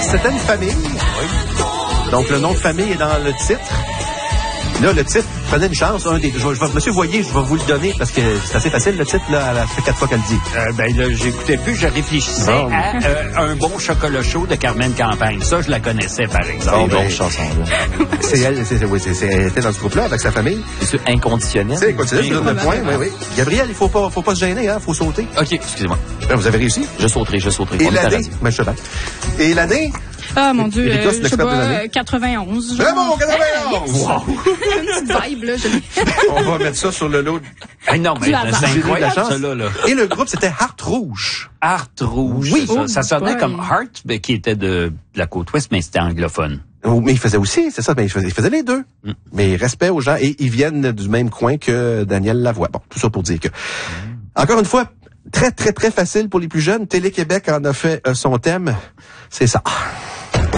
c'était une famille. Oui. Donc, le nom de famille est dans le titre. Là, le titre, prenez une chance. Monsieur Voyer, je vais vous le donner parce que c'est assez facile, le titre, là. Ça fait 4 fois qu'elle le dit. Là, j'écoutais plus, je réfléchissais à Un bon chocolat chaud de Carmen Campagne. Ça, je la connaissais, par exemple. Bon, chanson, là. C'est elle, elle était dans ce groupe-là avec sa famille. C'est inconditionnel. C'est inconditionnel, je donne le point, oui. Gabriel, il faut pas se gêner, faut sauter. OK, excusez-moi. Vous avez réussi? Je sauterai. Et l'année? Je te bats. Et l'année? Ah, mon Dieu, Erika, c'est je sais pas, des années? 91. Très bon, 91! Wow! Une petite vibe, là. On va mettre ça sur le lot. Non, mais c'est incroyable, ça, là. Et le groupe, c'était Heart Rouge. Heart Rouge. Oui. Ça sonnait comme Heart, mais qui était de la côte ouest, mais c'était anglophone. Oh, mais il faisait aussi, c'est ça, mais il faisait les deux. Mais respect aux gens, et ils viennent du même coin que Daniel Lavoie. Bon, tout ça pour dire que... Encore une fois, très, très, très facile pour les plus jeunes. Télé-Québec en a fait son thème. C'est ça.